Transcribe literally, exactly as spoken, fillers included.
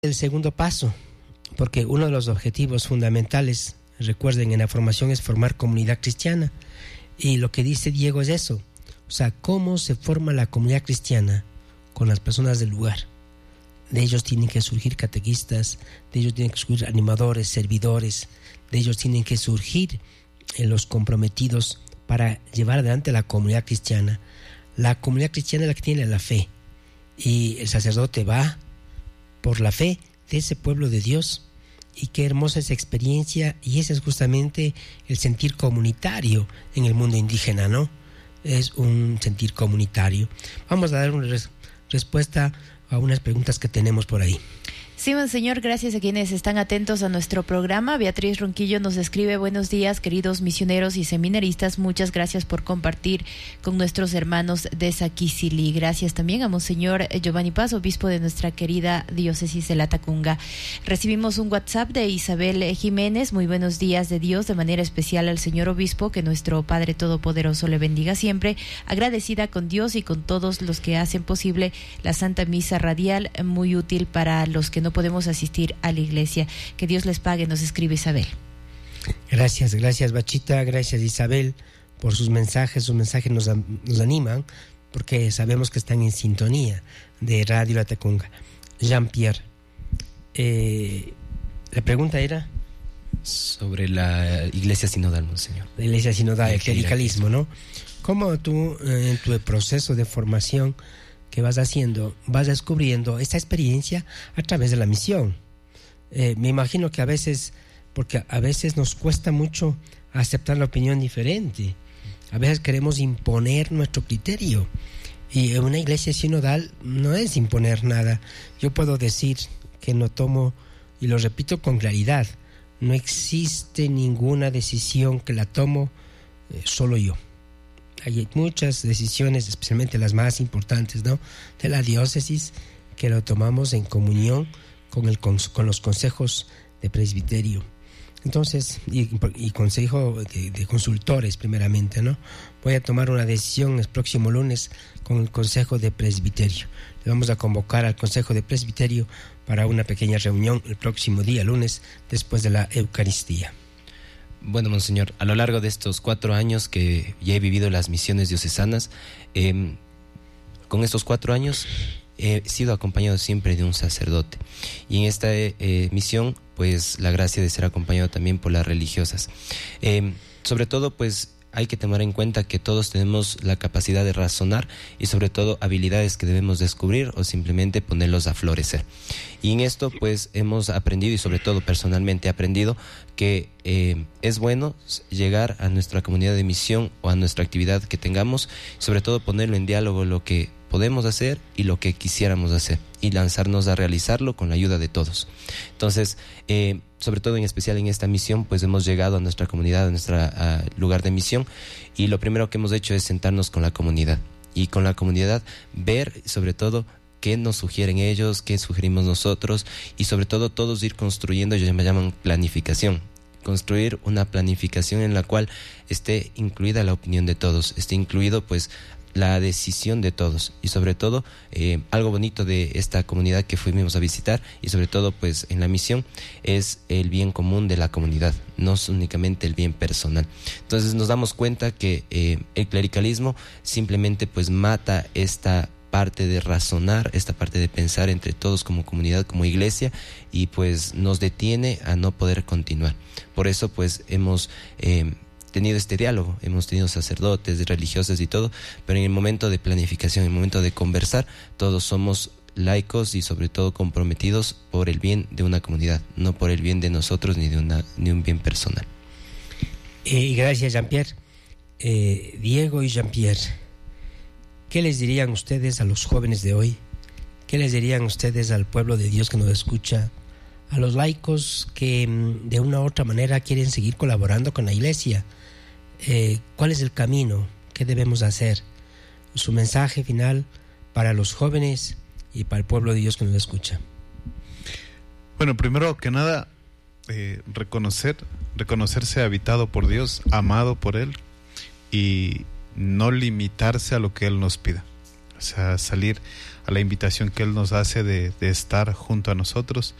El segundo paso, porque uno de los objetivos fundamentales, recuerden, en la formación es formar comunidad cristiana. Y lo que dice Diego es eso. O sea, ¿cómo se forma la comunidad cristiana? Con las personas del lugar. De ellos tienen que surgir catequistas, de ellos tienen que surgir animadores, servidores, de ellos tienen que surgir eh, los comprometidos para llevar adelante la comunidad cristiana. La comunidad cristiana es la que tiene la fe. Y el sacerdote va por la fe de ese pueblo de Dios. Y qué hermosa esa experiencia, y ese es justamente el sentir comunitario en el mundo indígena, ¿no? Es un sentir comunitario. Vamos a dar una res- respuesta a unas preguntas que tenemos por ahí. Sí, monseñor, gracias a quienes están atentos a nuestro programa. Beatriz Ronquillo nos escribe: buenos días, queridos misioneros y seminaristas, muchas gracias por compartir con nuestros hermanos de Saquicili. Gracias también a monseñor Giovanni Paz, obispo de nuestra querida diócesis de Latacunga. Recibimos un WhatsApp de Isabel Jiménez: muy buenos días de Dios, de manera especial al señor obispo, que nuestro Padre Todopoderoso le bendiga siempre, agradecida con Dios y con todos los que hacen posible la Santa Misa Radial, muy útil para los que no podemos asistir a la iglesia. Que Dios les pague, nos escribe Isabel. Gracias, gracias Bachita, gracias Isabel por sus mensajes. Sus mensajes nos, nos animan porque sabemos que están en sintonía de Radio Latacunga. Jean-Pierre, eh, la pregunta era sobre la iglesia sinodal, monseñor. La iglesia sinodal, el, el clericalismo, ¿no? ¿Cómo tú, en tu proceso de formación que vas haciendo, vas descubriendo esta experiencia a través de la misión? Eh, me imagino que a veces, porque a veces nos cuesta mucho aceptar la opinión diferente, a veces queremos imponer nuestro criterio, y en una iglesia sinodal no es imponer nada. Yo puedo decir que no tomo, y lo repito con claridad, no existe ninguna decisión que la tomo eh, solo yo. Hay muchas decisiones, especialmente las más importantes, ¿no?, de la diócesis, que lo tomamos en comunión con, el, con, con los consejos de presbiterio. Entonces, y, y consejo de, de consultores primeramente, ¿no? Voy a tomar una decisión el próximo lunes con el consejo de presbiterio. Le vamos a convocar al consejo de presbiterio para una pequeña reunión el próximo día, lunes, después de la Eucaristía. Bueno, monseñor, a lo largo de estos cuatro años que ya he vivido las misiones diocesanas, eh, con estos cuatro años he sido acompañado siempre de un sacerdote. Y en esta eh, misión, pues la gracia de ser acompañado también por las religiosas. Eh, sobre todo, pues hay que tomar en cuenta que todos tenemos la capacidad de razonar y sobre todo habilidades que debemos descubrir o simplemente ponerlos a florecer. Y en esto pues hemos aprendido, y sobre todo personalmente he aprendido, que eh, es bueno llegar a nuestra comunidad de misión o a nuestra actividad que tengamos, sobre todo ponerlo en diálogo lo que podemos hacer y lo que quisiéramos hacer, y lanzarnos a realizarlo con la ayuda de todos. Entonces, eh, sobre todo en especial en esta misión, pues hemos llegado a nuestra comunidad, a nuestro lugar de misión, y lo primero que hemos hecho es sentarnos con la comunidad, y con la comunidad ver sobre todo qué nos sugieren ellos, qué sugerimos nosotros, y sobre todo todos ir construyendo, ellos me llaman planificación, construir una planificación en la cual esté incluida la opinión de todos, esté incluido pues la decisión de todos, y sobre todo eh, algo bonito de esta comunidad que fuimos a visitar, y sobre todo pues en la misión, es el bien común de la comunidad, no es únicamente el bien personal. Entonces nos damos cuenta que eh, el clericalismo simplemente pues mata esta parte de razonar, esta parte de pensar entre todos como comunidad, como iglesia, y pues nos detiene a no poder continuar. Por eso pues hemos eh, tenido este diálogo, hemos tenido sacerdotes, religiosas y todo, pero en el momento de planificación, en el momento de conversar, todos somos laicos y sobre todo comprometidos por el bien de una comunidad, no por el bien de nosotros ni de una ni un bien personal. Eh, gracias, Jean-Pierre. Eh, Diego y Jean-Pierre, ¿qué les dirían ustedes a los jóvenes de hoy? ¿Qué les dirían ustedes al pueblo de Dios que nos escucha? A los laicos que de una u otra manera quieren seguir colaborando con la iglesia. Eh, ¿Cuál es el camino? ¿Qué debemos hacer? Su mensaje final para los jóvenes y para el pueblo de Dios que nos escucha. Bueno, primero que nada, eh, reconocer, reconocerse habitado por Dios, amado por Él, y no limitarse a lo que Él nos pida. o sea, salir a la invitación que Él nos hace de, de estar junto a nosotros